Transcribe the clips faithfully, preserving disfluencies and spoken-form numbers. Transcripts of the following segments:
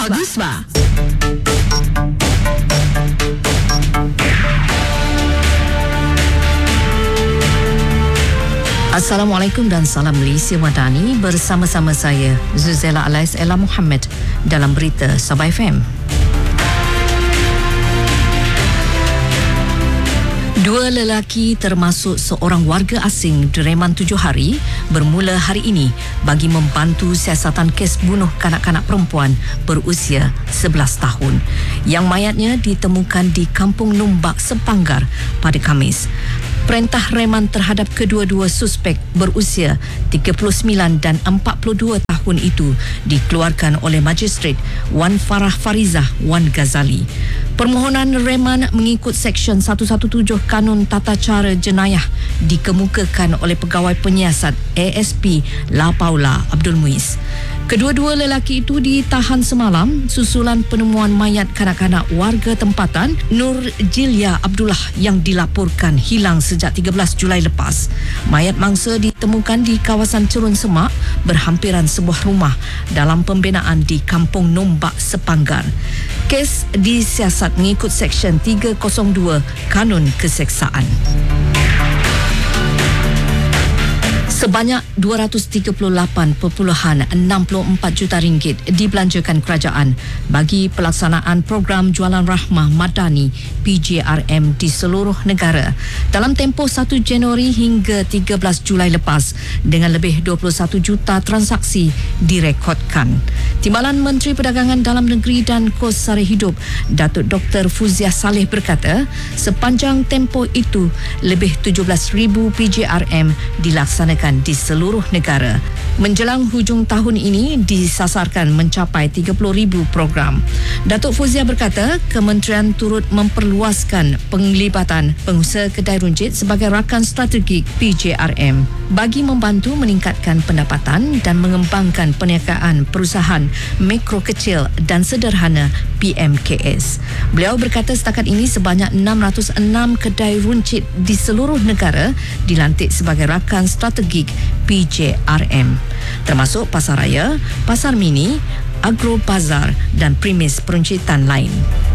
Busba. Assalamualaikum dan salam Malaysia Madani, bersama-sama saya Zuzela Alais Ella Muhammad dalam berita Sabah F M. Dua lelaki termasuk seorang warga asing direman tujuh hari bermula hari ini bagi membantu siasatan kes bunuh kanak-kanak perempuan berusia sebelas tahun yang mayatnya ditemukan di Kampung Numbak, Sepanggar pada Khamis. Perintah reman terhadap kedua-dua suspek berusia tiga puluh sembilan dan empat puluh dua tahun itu dikeluarkan oleh Magistrate Wan Farah Farizah Wan Ghazali. Permohonan reman mengikut Seksyen seratus tujuh belas Kanun Tata Cara Jenayah dikemukakan oleh Pegawai Penyiasat A S P La Paula Abdul Muiz. Kedua-dua lelaki itu ditahan semalam susulan penemuan mayat kanak-kanak warga tempatan Nur Jilia Abdullah yang dilaporkan hilang sejak tiga belas Julai lepas. Mayat mangsa ditemukan di kawasan Cerun Semak berhampiran sebuah rumah dalam pembinaan di Kampung Numbak, Sepanggar. Kes disiasat mengikut Seksyen tiga kosong dua Kanun Keseksaan. Sebanyak dua ratus tiga puluh lapan perpuluhan enam empat juta ringgit dibelanjakan kerajaan bagi pelaksanaan program Jualan Rahmah Madani P J R M di seluruh negara dalam tempoh satu Januari hingga tiga belas Julai lepas dengan lebih dua puluh satu juta transaksi direkodkan. Timbalan Menteri Perdagangan Dalam Negeri dan Kos Sara Hidup Datuk Doktor Fuziah Saleh berkata sepanjang tempoh itu lebih tujuh belas ribu P J R M dilaksanakan di seluruh negara. Menjelang hujung tahun ini disasarkan mencapai tiga puluh ribu program. Datuk Fuziah berkata kementerian turut memperluaskan penglibatan pengusaha kedai runcit sebagai rakan strategik P J R M bagi membantu meningkatkan pendapatan dan mengembangkan perniagaan perusahaan mikro kecil dan sederhana P M K S. Beliau berkata setakat ini sebanyak enam ratus enam kedai runcit di seluruh negara dilantik sebagai rakan strategik P J R M, termasuk pasar raya, pasar mini, agro bazar dan premis peruncitan lain.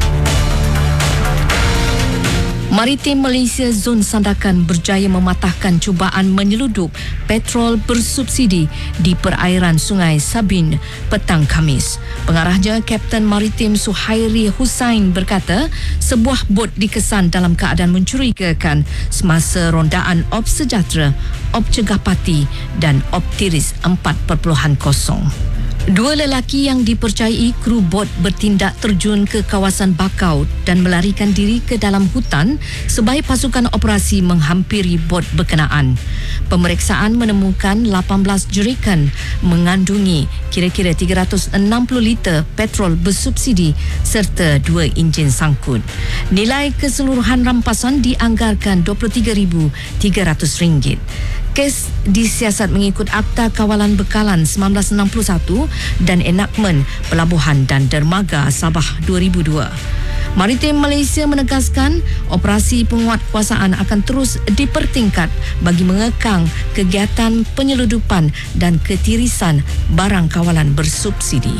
Maritim Malaysia Zon Sandakan berjaya mematahkan cubaan menyeludup petrol bersubsidi di perairan Sungai Sabin petang Khamis. Pengarahnya Kapten Maritim Suhairi Hussain berkata sebuah bot dikesan dalam keadaan mencurigakan semasa rondaan Op Sejahtera, Op Cegahpati dan Op Tiris empat kosong. Dua lelaki yang dipercayai kru bot bertindak terjun ke kawasan Bakau dan melarikan diri ke dalam hutan sebaik pasukan operasi menghampiri bot berkenaan. Pemeriksaan menemukan lapan belas jerikan mengandungi kira-kira tiga ratus enam puluh liter petrol bersubsidi serta dua enjin sangkut. Nilai keseluruhan rampasan dianggarkan dua puluh tiga ribu tiga ratus ringgit. Kes disiasat mengikut Akta Kawalan Bekalan seribu sembilan ratus enam puluh satu dan Enakmen Pelabuhan dan Dermaga Sabah dua ribu dua. Maritim Malaysia menegaskan operasi penguatkuasaan akan terus dipertingkat bagi mengekang kegiatan penyeludupan dan ketirisan barang kawalan bersubsidi.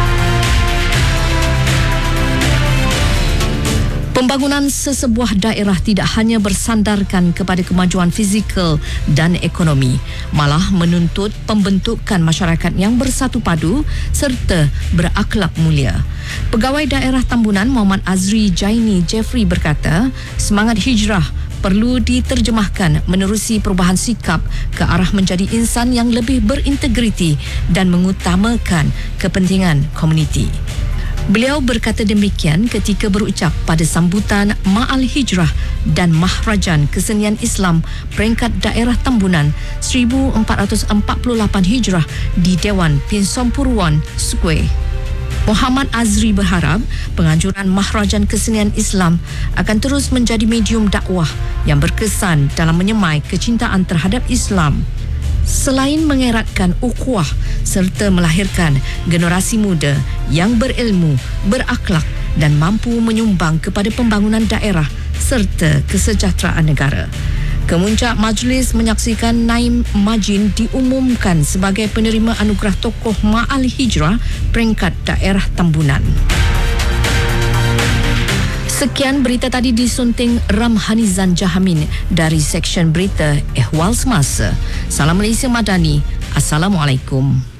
Pembangunan sesebuah daerah tidak hanya bersandarkan kepada kemajuan fizikal dan ekonomi, malah menuntut pembentukan masyarakat yang bersatu padu serta berakhlak mulia. Pegawai Daerah Tambunan Muhammad Azri Jaini Jeffrey berkata, semangat hijrah perlu diterjemahkan menerusi perubahan sikap ke arah menjadi insan yang lebih berintegriti dan mengutamakan kepentingan komuniti. Beliau berkata demikian ketika berucap pada sambutan Ma'al Hijrah dan Mahrajan Kesenian Islam peringkat daerah Tambunan seribu empat ratus empat puluh lapan Hijrah di Dewan Pinsompuruan Square. Muhammad Azri berharap penganjuran Mahrajan Kesenian Islam akan terus menjadi medium dakwah yang berkesan dalam menyemai kecintaan terhadap Islam. Selain mengeratkan ukhuwah serta melahirkan generasi muda yang berilmu, berakhlak dan mampu menyumbang kepada pembangunan daerah serta kesejahteraan negara. Kemuncak Majlis menyaksikan Naim Majin diumumkan sebagai penerima anugerah tokoh Ma'al Hijrah peringkat daerah Tambunan. Sekian berita tadi disunting Ramhanizan Jahamin dari Seksyen Berita Ehwal Semasa. Salam Malaysia Madani. Assalamualaikum.